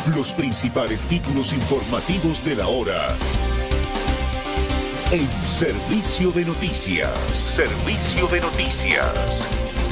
Los principales títulos informativos de la hora. En Servicio de Noticias. Servicio de Noticias.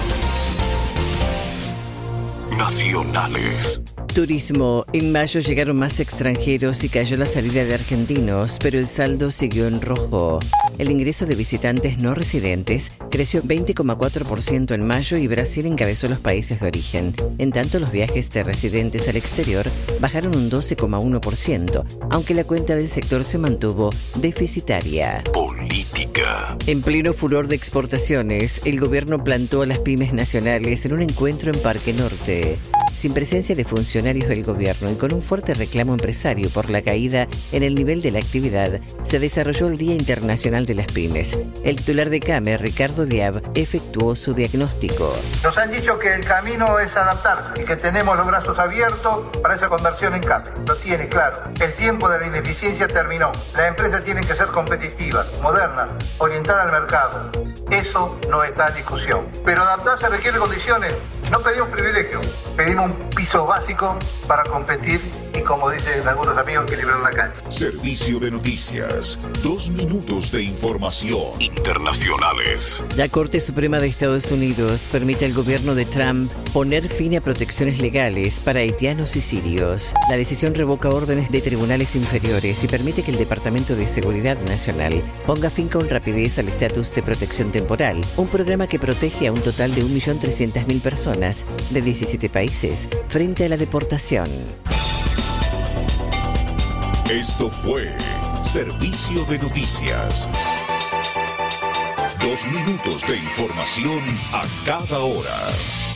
Nacionales. Turismo. En mayo llegaron más extranjeros y cayó la salida de argentinos, pero el saldo siguió en rojo. El ingreso de visitantes no residentes creció 20,4% en mayo y Brasil encabezó los países de origen. En tanto, los viajes de residentes al exterior bajaron un 12,1%, aunque la cuenta del sector se mantuvo deficitaria. Política. En pleno furor de exportaciones, el gobierno plantó a las pymes nacionales en un encuentro en Parque Norte. Sin presencia de funcionarios del gobierno y con un fuerte reclamo empresario por la caída en el nivel de la actividad, se desarrolló el Día Internacional de las Pymes. El titular de CAME, Ricardo Diab, efectuó su diagnóstico. Nos han dicho que el camino es adaptarse y que tenemos los brazos abiertos para esa conversión en CAME. Lo tiene claro. El tiempo de la ineficiencia terminó. Las empresas tienen que ser competitivas, modernas, orientadas al mercado. Eso no está en discusión. Pero adaptarse requiere condiciones. No pedimos privilegios, pedimos un piso básico para competir y, como dicen algunos amigos, equilibrar la cancha. Servicio de Noticias. 2 minutos de información. Internacionales. La Corte Suprema de Estados Unidos permite al gobierno de Trump poner fin a protecciones legales para haitianos y sirios. La decisión revoca órdenes de tribunales inferiores y permite que el Departamento de Seguridad Nacional ponga fin con rapidez al estatus de protección temporal, un programa que protege a un total de 1.300.000 personas de 17 países frente a la deportación. Esto fue Servicio de Noticias. 2 minutos de información a cada hora.